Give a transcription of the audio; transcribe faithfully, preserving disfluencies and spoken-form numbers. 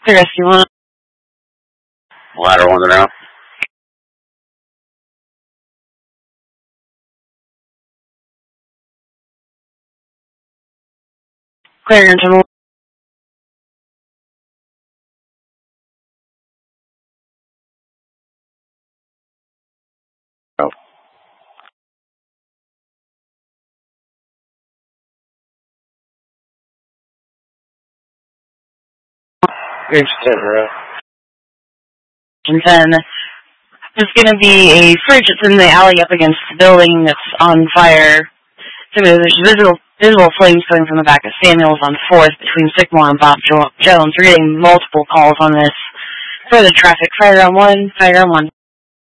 Clear rescue one. Ladder one to now. Clear your internal. Oh. Page ten, right? And then there's going to be a fridge that's in the alley up against the building that's on fire. So there's visible, visible flames coming from the back of Samuels on fourth between Sycamore and Bob jo- Jones. We're getting multiple calls on this. Further traffic. Fire on one. Fire on one.